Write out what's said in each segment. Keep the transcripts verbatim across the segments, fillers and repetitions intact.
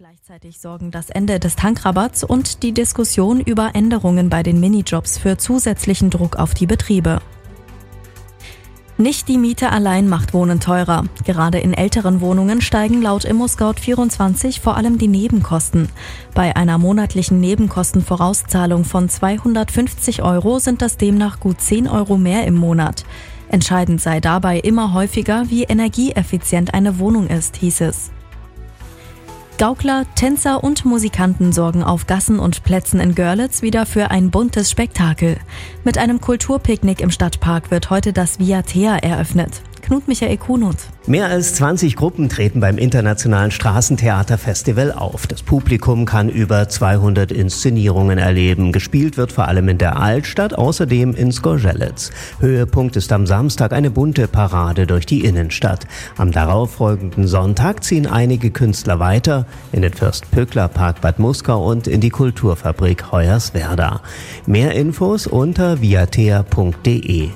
Gleichzeitig sorgen das Ende des Tankrabatts und die Diskussion über Änderungen bei den Minijobs für zusätzlichen Druck auf die Betriebe. Nicht die Miete allein macht Wohnen teurer. Gerade in älteren Wohnungen steigen laut ImmoScout vierundzwanzig vor allem die Nebenkosten. Bei einer monatlichen Nebenkostenvorauszahlung von zweihundertfünfzig Euro sind das demnach gut zehn Euro mehr im Monat. Entscheidend sei dabei immer häufiger, wie energieeffizient eine Wohnung ist, hieß es. Gaukler, Tänzer und Musikanten sorgen auf Gassen und Plätzen in Görlitz wieder für ein buntes Spektakel. Mit einem Kulturpicknick im Stadtpark wird heute das Viathea eröffnet. Knut Michael Kunut. Mehr als zwanzig Gruppen treten beim Internationalen Straßentheaterfestival auf. Das Publikum kann über zweihundert Inszenierungen erleben. Gespielt wird vor allem in der Altstadt, außerdem in Zgorzelec. Höhepunkt ist am Samstag eine bunte Parade durch die Innenstadt. Am darauffolgenden Sonntag ziehen einige Künstler weiter in den Fürst-Pückler-Park Bad Muskau und in die Kulturfabrik Hoyerswerda. Mehr Infos unter viathea punkt de.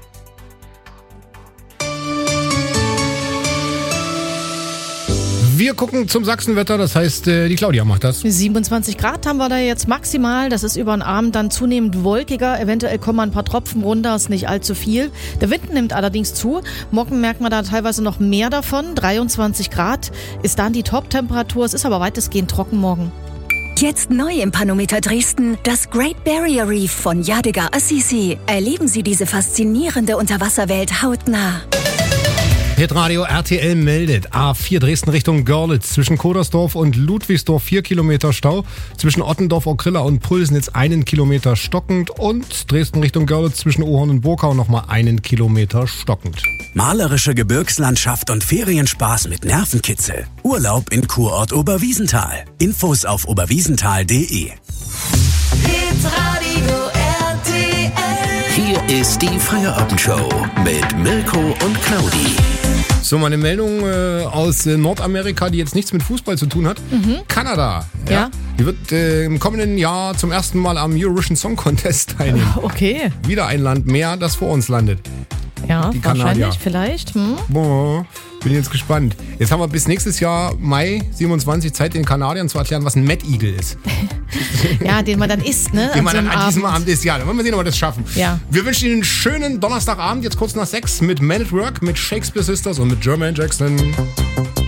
Wir gucken zum Sachsenwetter, das heißt, die Claudia macht das. siebenundzwanzig Grad haben wir da jetzt maximal. Das ist über den Abend dann zunehmend wolkiger. Eventuell kommen ein paar Tropfen runter, ist nicht allzu viel. Der Wind nimmt allerdings zu. Morgen merkt man da teilweise noch mehr davon. dreiundzwanzig Grad ist dann die Top-Temperatur. Es ist aber weitestgehend trocken morgen. Jetzt neu im Panometer Dresden, das Great Barrier Reef von Yadigar Assisi. Erleben Sie diese faszinierende Unterwasserwelt hautnah. Hitradio R T L meldet A vier Dresden Richtung Görlitz. Zwischen Kodersdorf und Ludwigsdorf vier Kilometer Stau. Zwischen Ottendorf, Okrilla und Pulsnitz einen Kilometer stockend. Und Dresden Richtung Görlitz zwischen Ohorn und Burkau nochmal einen Kilometer stockend. Malerische Gebirgslandschaft und Ferienspaß mit Nervenkitzel. Urlaub in Kurort Oberwiesenthal. Infos auf oberwiesenthal punkt de. Hitradio R T L. Hier ist die Feierabendshow mit Milko und Claudi. So, meine Meldung äh, aus äh, Nordamerika, die jetzt nichts mit Fußball zu tun hat. Mhm. Kanada. Ja. Ja. Die wird äh, im kommenden Jahr zum ersten Mal am Eurovision Song Contest teilnehmen. Okay. Wieder ein Land mehr, das vor uns landet. Ja, Die wahrscheinlich, Kanadier. vielleicht. Hm? Boah, bin jetzt gespannt. Jetzt haben wir bis nächstes Jahr, Mai siebenundzwanzig, Zeit, den Kanadiern zu erklären, was ein Mad Eagle ist. Ja, den man dann isst, ne? Den man so dann einem an diesem Abend. Abend isst. Ja, dann wollen wir sehen, ob wir das schaffen. Ja. Wir wünschen Ihnen einen schönen Donnerstagabend, jetzt kurz nach sechs, mit Man at Work, mit Shakespeare Sisters und mit Jermaine Jackson.